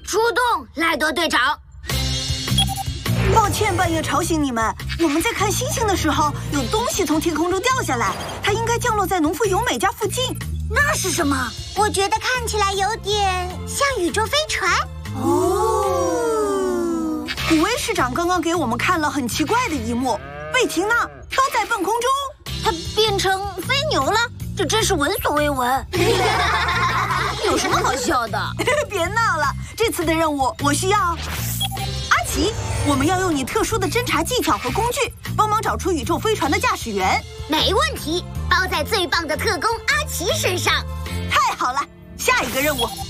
出动，莱德队长。 抱歉，半夜吵醒你们。我们在看星星的时候，有东西从天空中掉下来，它应该降落在农夫由美家附近。 那是什么？ 我觉得看起来有点像宇宙飞船。 哦，古威市长刚刚给我们看了很奇怪的一幕，贝缇娜飘在半空中， 它变成飞牛了，这真是闻所未闻。有什么好笑的？ 别闹了，这次的任务我需要阿奇，我们要用你特殊的侦察技巧和工具，帮忙找出宇宙飞船的驾驶员。 没问题，包在最棒的特工阿奇身上。 太好了，下一个任务